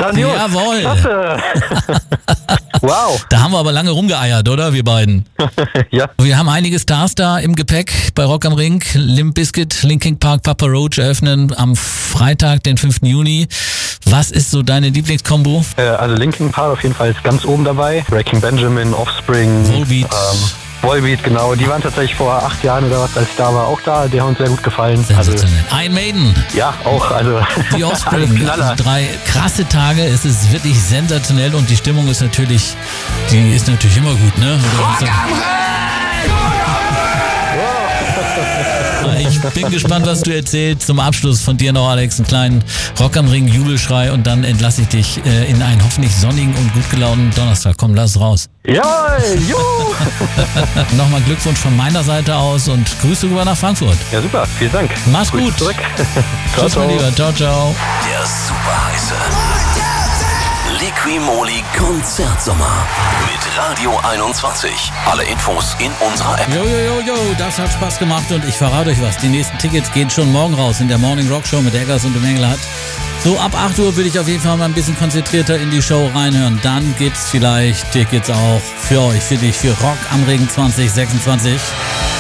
Grandios. Jawohl. Klasse. Wow. Da haben wir aber lange rumgeeiert, oder? Wir beiden. Ja. Wir haben einige Stars da im Gepäck bei Rock am Ring. Limp Bizkit, Linkin Park, Papa Roach eröffnen am Freitag, den 5. Juni. Was ist so deine Lieblingskombo? Also Linkin Park auf jeden Fall ist ganz oben dabei. Breaking Benjamin, Offspring. Volbeat. Volbeat, genau. Die waren tatsächlich vor 8 Jahren oder was, als ich da war, auch da. Die haben uns sehr gut gefallen. Sensationell. Iron Maiden. Ja, auch. Also Die Offspring. Knaller. 3 krasse Tage. Es ist wirklich sensationell und die Stimmung ist natürlich, immer gut, ne? Ich bin gespannt, was du erzählst. Zum Abschluss von dir noch, Alex, einen kleinen Rock am Ring Jubelschrei und dann entlasse ich dich in einen hoffentlich sonnigen und gut gelaunten Donnerstag. Komm, lass es raus. Jawohl, juhu. Nochmal Glückwunsch von meiner Seite aus und Grüße rüber nach Frankfurt. Ja, super. Vielen Dank. Mach's Grüß gut. Zurück. Tschüss, mein Lieber. Ciao, ciao. Der super heiße Liqui-Moly Konzertsommer mit Radio 21. Alle Infos in unserer App. Jo, das hat Spaß gemacht und ich verrate euch was. Die nächsten Tickets gehen schon morgen raus in der Morning Rock Show mit Eggers und dem Engelhardt. So ab 8 Uhr will ich auf jeden Fall mal ein bisschen konzentrierter in die Show reinhören. Dann gibt's vielleicht Tickets auch für euch, für dich, für Rock am Ring 2026.